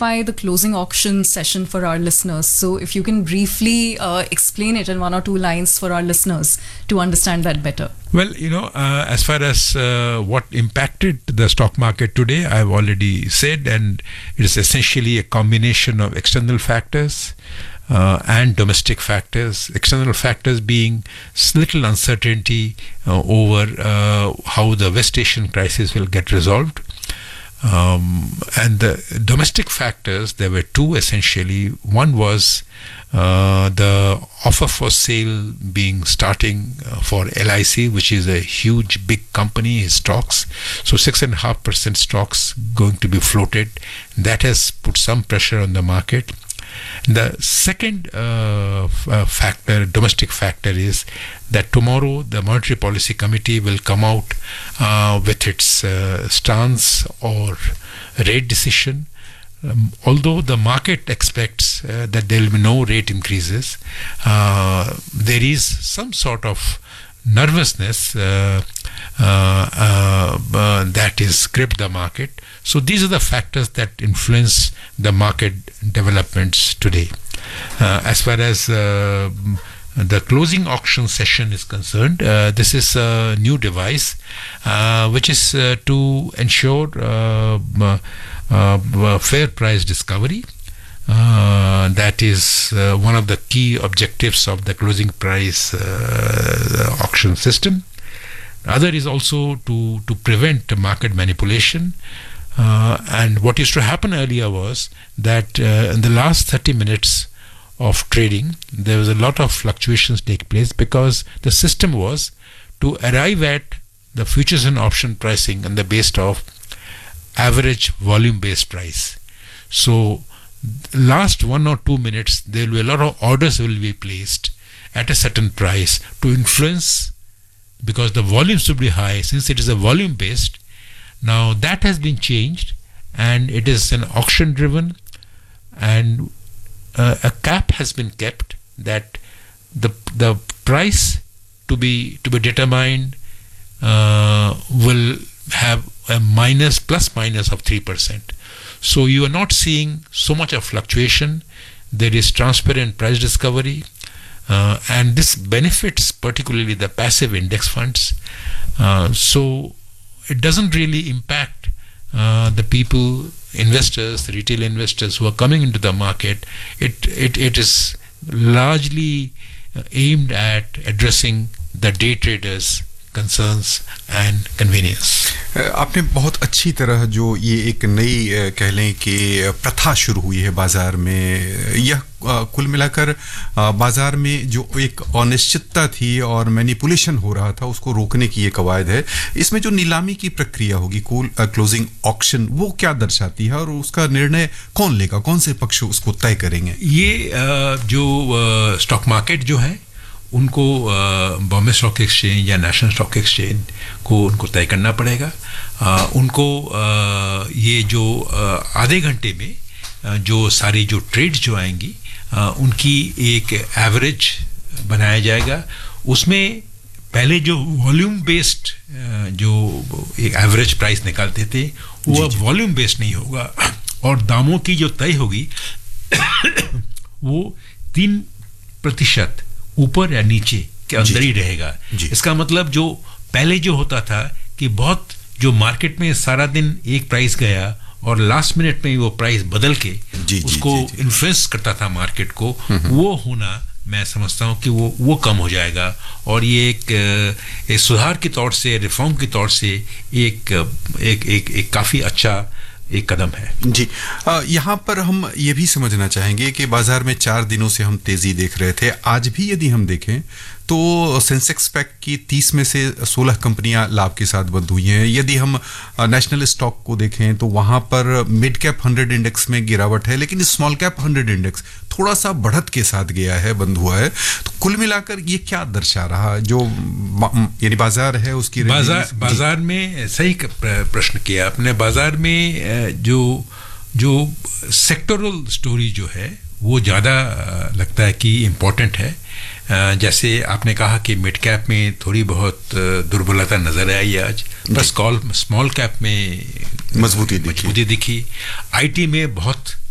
clarify the closing auction session for our listeners. So if you can briefly explain it in one or two lines for our listeners to understand that better. Well, as far as what impacted the stock market today, I've already said, and it is essentially a combination of external factors and domestic factors. External factors being little uncertainty over how the West Asian crisis will get resolved. And the domestic factors, there were two essentially. One was the offer for sale starting for LIC, which is a huge, big company, his stocks. So 6.5% stocks going to be floated. That has put some pressure on the market. The second factor, domestic factor, is that tomorrow the Monetary Policy Committee will come out with its stance or rate decision. Although the market expects that there will be no rate increases, there is some sort of nervousness that is gripped the market. So these are the factors that influence the market developments today. As far as the closing auction session is concerned, this is a new device which is to ensure fair price discovery. That is one of the key objectives of the closing price auction system. Other is also to prevent market manipulation. And what used to happen earlier was that in the last 30 minutes of trading, there was a lot of fluctuations take place because the system was to arrive at the futures and option pricing on the basis of average volume-based price. So last 1 or 2 minutes, there will be a lot of orders will be placed at a certain price to influence, because the volumes will be high since it is a volume-based. Now that has been changed and it is an auction driven, and a cap has been kept that the price to be determined will have a plus minus of 3%. So you are not seeing so much of fluctuation. There is transparent price discovery, and this benefits particularly the passive index funds. So it doesn't really impact the people, investors, the retail investors who are coming into the market. It is largely aimed at addressing the day traders' concerns and convenience. आपने बहुत अच्छी तरह जो ये एक नई कह लें कि प्रथा शुरू हुई है बाजार में, यह कुल मिलाकर बाजार में जो एक अनिश्चितता थी और मैनिपुलेशन हो रहा था उसको रोकने की ये कवायद है. इसमें जो नीलामी की प्रक्रिया होगी, क्लोजिंग ऑक्शन, वो क्या दर्शाती है और उसका निर्णय कौन लेगा, कौन से पक्ष उसको तय करेंगे? ये जो स्टॉक मार्केट जो है उनको बॉम्बे स्टॉक एक्सचेंज या नेशनल स्टॉक एक्सचेंज को उनको तय करना पड़ेगा. उनको ये जो आधे घंटे में जो सारी जो ट्रेड्स जो आएंगी उनकी एक एवरेज बनाया जाएगा. उसमें पहले जो वॉल्यूम बेस्ड जो एक एवरेज प्राइस निकालते थे वो अब वॉल्यूम बेस्ड नहीं होगा, और दामों की जो तय होगी वो 3% ऊपर या नीचे के अंदर ही रहेगा. इसका मतलब जो पहले जो होता था कि बहुत जो मार्केट में सारा दिन एक प्राइस गया और लास्ट मिनट में वो प्राइस बदल के उसको इन्फ्लुएंस करता था मार्केट को, वो होना मैं समझता हूं कि वो कम हो जाएगा. और ये एक सुधार के तौर से, रिफॉर्म के तौर से एक काफी अच्छा एक कदम है. जी, यहाँ पर हम ये भी समझना चाहेंगे कि बाजार में 4 दिनों से हम तेजी देख रहे थे. आज भी यदि हम देखें तो सेंसेक्स पैक की 30 में से 16 कंपनियां लाभ के साथ बंद हुई हैं. यदि हम नेशनल स्टॉक को देखें तो वहां पर मिड कैप 100 इंडेक्स में गिरावट है, लेकिन स्मॉल कैप 100 इंडेक्स थोड़ा सा बढ़त के साथ गया है, बंद हुआ है. तो कुल मिलाकर ये क्या दर्शा रहा जो यानी बाजार है उसकी बाजार में सही प्रश्न किया आपने. बाजार में जो सेक्टोरल स्टोरी जो है वो ज़्यादा लगता है कि इम्पोर्टेंट है. जैसे आपने कहा कि मिड कैप में थोड़ी बहुत दुर्बलता नजर आई आज, बस स्मॉल कैप में मजबूती दिखी. आईटी में बहुत